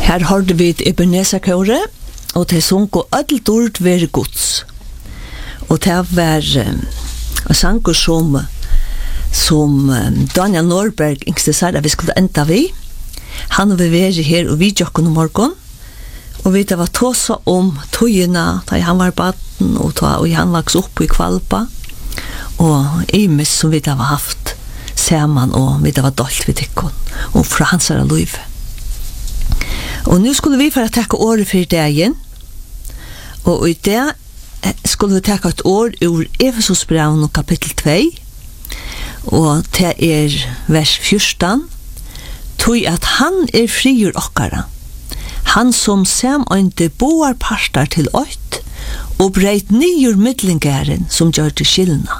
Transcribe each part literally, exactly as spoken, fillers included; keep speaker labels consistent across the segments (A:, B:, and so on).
A: Her hørte vi et Ebenezer-kåre, og til sunko ødel dård være gods. Og til var uh, sanger som, som um, Daniel Norberg yngste sa at vi skulle enda vi. Han vil være her og vidjokken om morgen. Og vi det var tåsa om tøyene, da han var baden, og, ta, og han vaks opp i Kvalpa. Og Imes som vi det var haft sammen, og vi det var dolt ved tikkene, og fra hans er liv. Og nu skulle vi for å takke året for dagen, og i det skulle vi takke et år ur Efesosbrevn kapittel to, og det er vers fjorten, tog at han er frigjør okkara, han som samøynte boar partar til ått, og breit nyur midlingæren som gjør til skillna.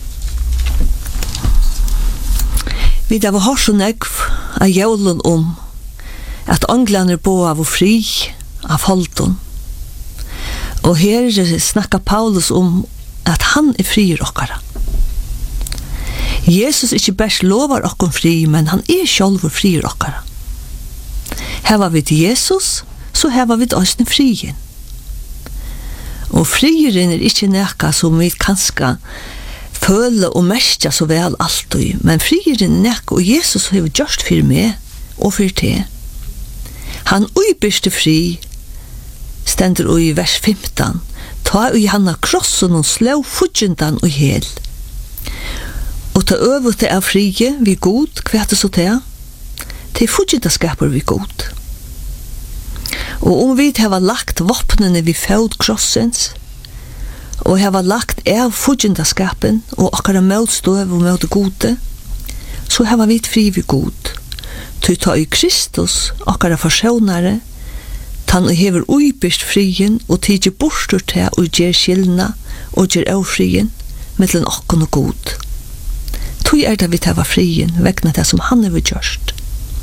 A: Vi det var hørt så nekv av jævlen om at anglene bo av og fri av holden. Og her snakker Paulus om at han er frier okkara. Jesus ikke best lovar okkom fri, men han er sjálfur frier okkara. Her var vi til Jesus, så her var vi til oss frien. Og frieren er ikke nekka som vi kanska føle og mestja så vel alltid, men frieren er nekka, og Jesus har gjort for meg og for te. Han uibyrste fri, stender i vers femten, ta ui han av krossen og slå fudgendan og hel. Og ta øvete av frie vi god, hva er det så til? Til fudgendaskaper vi god. Og om vi har lagt våpnene vi fød krossens, og har lagt av fudgendaskapen og akkara møtstøv og møte gode, så har vi fri vi god. Til ta i Kristus, akkara forsøgnare, tann og hever uibyrst frien, og tidsi bortur til og gjer skillna, og gjer aufrien, mellom okkon og god. Tui er det vi tava frien, vegna det som han hever gjørst.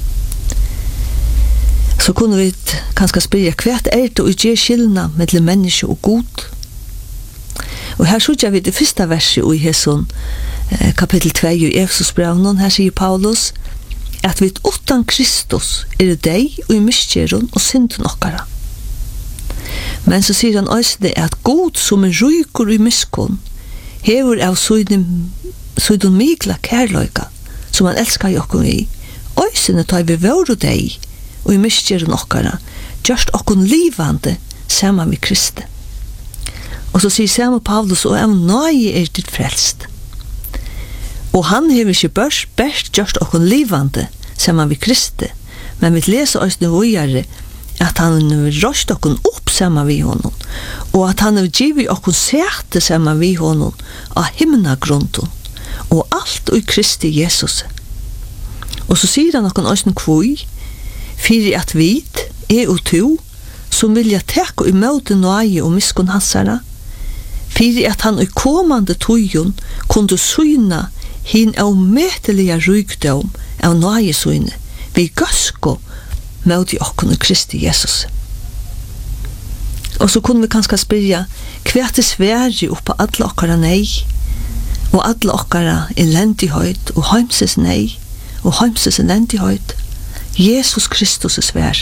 A: Så kunne vi kanskje spyrja, hva er det og gjer skillna mellom menneske og god? Og her sykja vi det første verset i Hesson, eh, kapittel to i Efesosbrevnen, her sier Paulus, at vi utan Kristus er det deg og i miskjeren og synden okkara. Men så sier han også det at god som er ryker i miskon hever av søyden mykla kærløyga som han elskar i okkon i. Øysene tar vi vår og deg og i miskjeren okkara gjørst okkon livande saman vi Kristi. Og så sier samme Paulus og av nøye er ditt frelst. Og han hever ikke børst best gjørst okkon livande saman vi Kristi, men vi leser oss nu vågjare at han vil røst okkon opp saman vi honom, og at han vil givi okkon sete saman vi honom av himna grunden, og alt i Kristi Jesus. Og så sier han okkon oss nu kvui, fyrir at vit, er og to, som vilja teka i møte nøye og miskun hansara, fyrir at han i komande tøyen kunde syna hin avmetelige rykdom av nøjesøyne vi gøsko møte okkon i Kristi Jesus. Og så kunne vi kanskje spyrja hva er svære oppa alle okkara nei og alle okkara elendighet og heimses nei og heimses elendighet. Jesus Kristus er svær.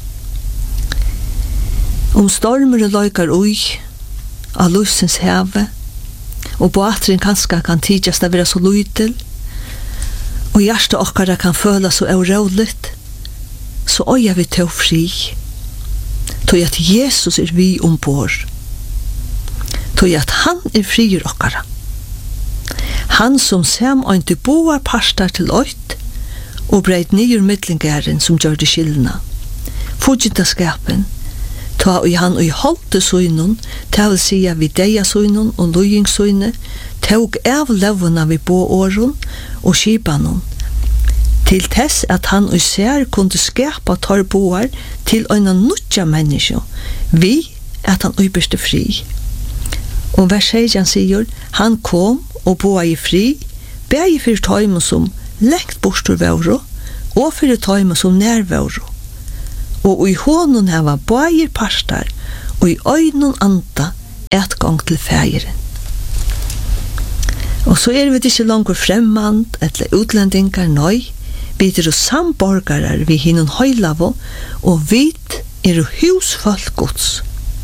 A: Om stormer og løykar ui av lusens heve og båtren kanskje kan tidjast å være så lytel, og hjertet okkara kan føle så auråligt, så øya vi til fri, tog at Jesus er vi ombord, tog at han er frier okkara. Han som samøynte boar parstar til ått, og breit nyur midlingæren som gjør det skillna, fudgitaskapen, ta og han og holdte søgnen, ta vil sija vi deia søgnen og løyingssøgne, tog av levuna vi bo åren og skipanen, til tess at han og ser kunde skapa tar boar til øyna nutja menneske, vi at han øybørste fri. Og vers seksten sier, han kom og boa i fri, bæg fyrir tøymen som lekt bostur våro, og fyrir tøymen som nær våro. Og i hånden heva bægir parstar, og i øynun anda et gang til fægeren. Og så er vi ikke langer fremmand, eller utlendingar, nøy. Vi er samborgarar vi hinnon høylavo, og vit er husfolk Guds.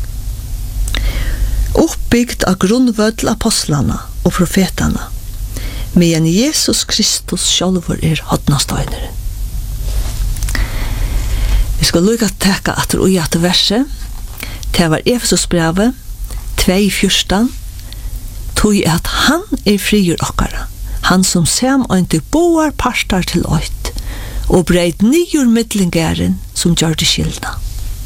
A: Uppbyggt av grunnvødl apostlana og profetana, men Jesus Kristus sjálfur er hodnastøyneren. Vi skal lukka teka atter ui at verset, det var Efesus brevet, två fjorton, tog at han er frigjør okkara, han som sam øynte boar parstar til øyt, og breit nyur midlingeren som gjør det skilda.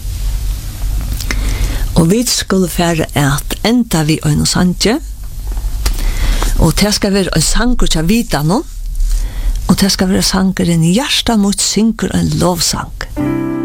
A: Og vi skulle fære at enda vi øyne sanje, og det skal være en sanger til vidanon, og det skal være sangeren i hjertan mot synker en lovsang.